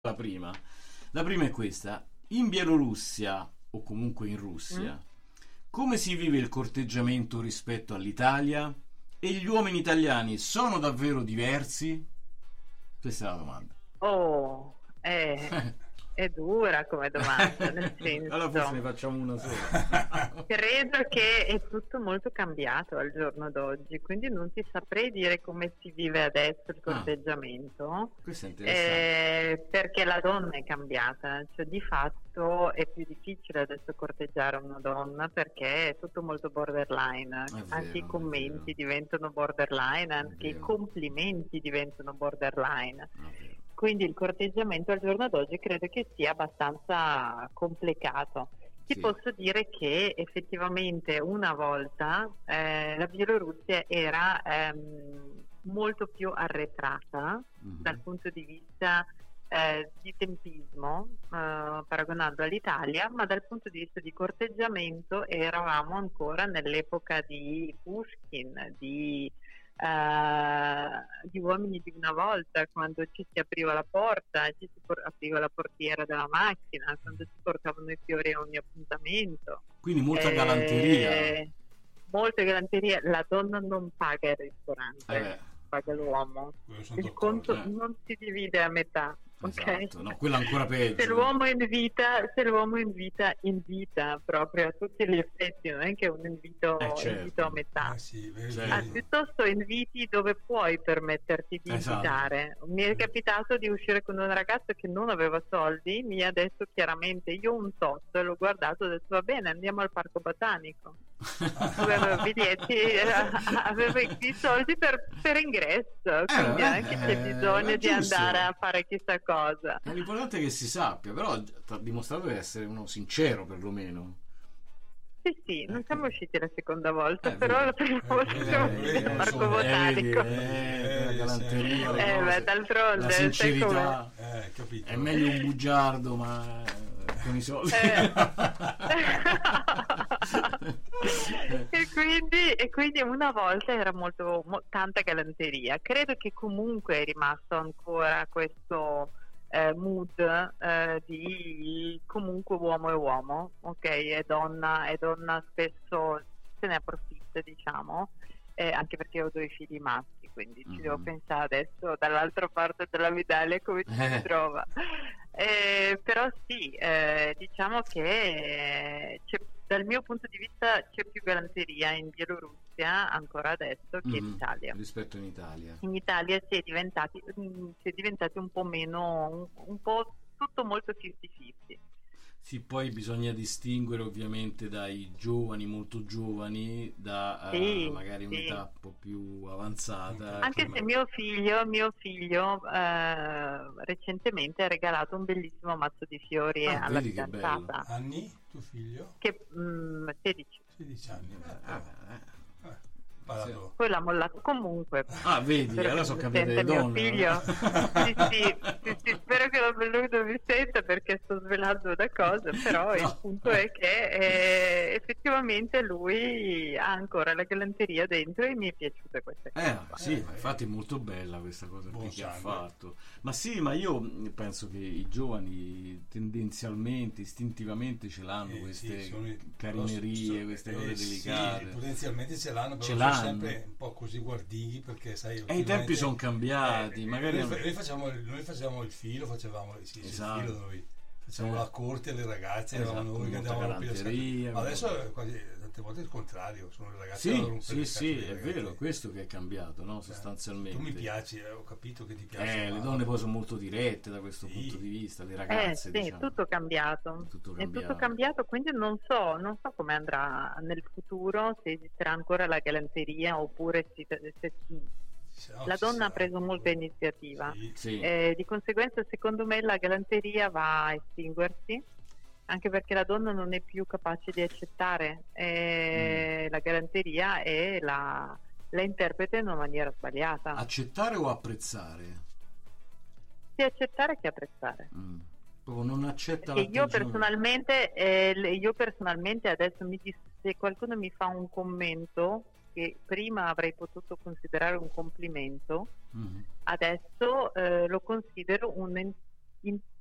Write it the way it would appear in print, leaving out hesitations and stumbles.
La prima è questa. In Bielorussia, o comunque in Russia, come si vive il corteggiamento rispetto all'Italia? E gli uomini italiani sono davvero diversi? Questa è la domanda. Oh, è dura come domanda, nel Allora forse ne senso, facciamo una sola. credo che è tutto molto cambiato al giorno d'oggi, quindi non ti saprei dire come si vive adesso il Ah, corteggiamento, questo è interessante. perché la donna è cambiata, cioè di fatto è più difficile adesso corteggiare una donna perché è tutto molto borderline, È anche i vero, è vero, commenti diventano borderline, è anche i vero, complimenti diventano borderline. è vero. Quindi il corteggiamento al giorno d'oggi credo che sia abbastanza complicato. Ti Sì. posso dire che effettivamente una volta la Bielorussia era molto più arretrata dal Mhm. punto di vista di tempismo, paragonando all'Italia, ma dal punto di vista di corteggiamento eravamo ancora nell'epoca di Pushkin, di uomini di una volta, quando ci si apriva la porta, apriva la portiera della macchina, quando si portavano i fiori a ogni appuntamento. Quindi molta galanteria. Eh, Molte galanterie, la donna non paga il Eh ristorante, beh, paga l'uomo. Quello sono Il d'accordo. conto non si divide a metà, ok? esatto. No, quella ancora Se peggio. l'uomo invita proprio a tutti gli effetti, non è che un invito a Certo. metà. Sì, Certo. Piuttosto inviti dove puoi permetterti di Esatto. invitare. Mi è capitato di uscire con un ragazzo che non aveva soldi, mi ha detto chiaramente io ho un tot, l'ho guardato e ho detto va bene, andiamo al parco botanico. Avevo biglietti, avevo i soldi per ingresso, quindi non è che c'è bisogno è di andare giusto. a fare chissà cosa. L'importante è che si sappia, però ha dimostrato di essere uno sincero perlomeno. Sì, non siamo usciti la seconda volta, Vedi. però la prima volta siamo usciti al parco Vedi, botanico. la galanteria, le Beh, cose, d'altronde, la sai sincerità. capito. È meglio un bugiardo, ma con i soldi. E quindi una volta era tanta galanteria. Credo che comunque è rimasto ancora questo mood di comunque uomo è uomo, ok? È donna spesso se ne approfitta, diciamo, anche perché ho due figli maschi, quindi ci devo Mhm. pensare adesso dall'altra parte della medaglia come ci si trova. Però sì, diciamo che dal mio punto di vista c'è più galanteria in Bielorussia ancora adesso che in Mhm. Italia. Rispetto in Italia. In Italia si è diventati un po' meno, un po' tutto molto 50-50. Sì, poi bisogna distinguere ovviamente dai giovani, molto giovani, da Sì, magari sì. un'età un po' più avanzata. Anche se mio figlio recentemente ha regalato un bellissimo mazzo di fiori Ah, alla vedi che bello. fidanzata, Anni, tuo figlio? che 16. 16 anni. Sì. Imparato. Poi l'ha mollato comunque. Ah, vedi, Spero allora che sono mi cambiate senta le mio donne. figlio. Sì, spero che lui non mi senta perché sto svelando una cosa, però il No. punto è che effettivamente lui ha ancora la galanteria dentro e mi è piaciuta questa cosa qua. Sì, ma infatti è molto bella questa cosa qui Buon che ha sangue. fatto. Ma sì, ma io penso che i giovani tendenzialmente, istintivamente ce l'hanno queste carinerie, queste cose delicate. Sì, potenzialmente ce l'hanno, però Ce sono l'hanno. sempre un po' così guardinghi perché sai. E i tempi sono cambiati, magari Noi facevamo il filo, facevamo il Esatto. filo noi. Facciamo Sì. la corte alle ragazze, Esatto, eravamo noi che molta andavamo a rompere le galanteria, scatole. Adesso è quasi tante volte il contrario, sono le ragazze che Sì, rompere sì, le sì, scatole alle è ragazze. vero, questo che è cambiato, no? Cioè, Sostanzialmente. tu mi piaci, ho capito che ti piace. Le ma- donne poi sono molto dirette da questo Sì. punto di vista, le ragazze, Sì, è diciamo. tutto cambiato. È tutto È tutto cambiato. cambiato, quindi non so come andrà nel futuro, se esisterà ancora la galanteria oppure no, la ci donna ha sarà. preso molta iniziativa. Sì. Sì. Di conseguenza, secondo me, la galanteria va a estinguersi, anche perché la donna non è più capace di accettare la galanteria e la interpreta in una maniera sbagliata. Accettare o apprezzare? Sia accettare che apprezzare. Proprio non accetta Perché io l'atteggiamento. personalmente adesso se qualcuno mi fa un commento che prima avrei potuto considerare un complimento, Mhm. adesso lo considero in